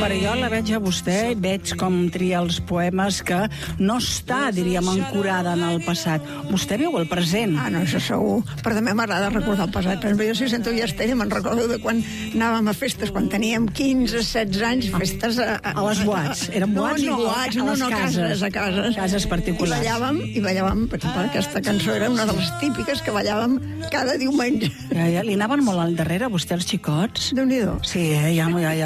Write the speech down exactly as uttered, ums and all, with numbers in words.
veure, jo la veig a vostè i veig com tria els poemes que no està, diríem, ancorada en el passat. Vostè viu el present. Ah, no, això segur. Però també m'agrada recordar el passat. Per exemple, jo si sento ja Estella, me'n recordo de quan anàvem a festes, quan teníem quinze, setze anys, festes a... A les boats. Eren boats no, o no, boats, a no, les no, cases? cases, a cases. Cases particulars. I ballàvem, i ballàvem, per exemple, aquesta cançó era una de les típiques que ballàvem cada diumenge. Ja, ja, li anaven molt al darrere, vostè, els xicots? Déu-n'hi-do. Sí, eh? ja, ja, ja